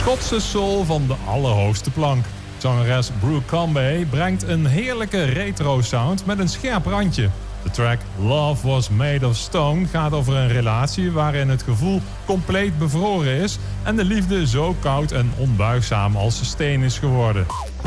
Schotse soul van de allerhoogste plank. Zangeres Brooke Conway brengt een heerlijke retro sound met een scherp randje. De track Love Was Made of Stone gaat over een relatie waarin het gevoel compleet bevroren is en de liefde zo koud en onbuigzaam als steen is geworden.